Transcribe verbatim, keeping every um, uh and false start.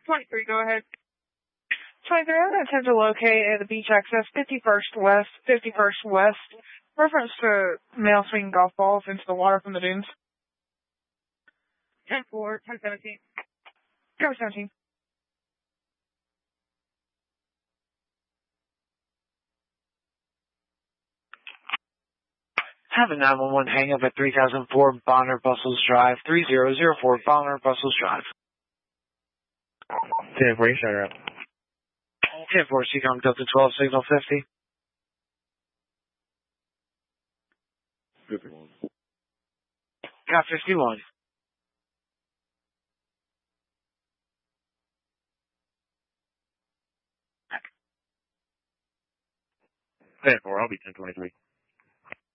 twenty-three, go ahead. twenty-three, I'm going to attempt to locate at the beach access fifty-first West, fifty-first West. Reference to male swinging golf balls into the water from the dunes. ten four, ten seventeen. Go seventeen. Have a nine one one hang up at three thousand four Bonner Bustles Drive, three zero zero four Bonner Bustles Drive. ten four, you shut her up. ten four, Seacom Delta twelve, signal fifty. fifty-one. Got fifty-one. ten four, I'll be ten twenty-three.